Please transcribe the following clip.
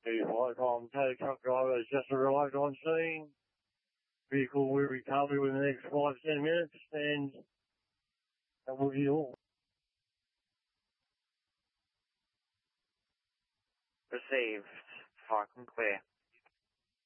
The Flightcom tow truck driver has just arrived on scene. Vehicle will recover within the next 5 to 10 minutes, and that will be all. Received. Flight clear.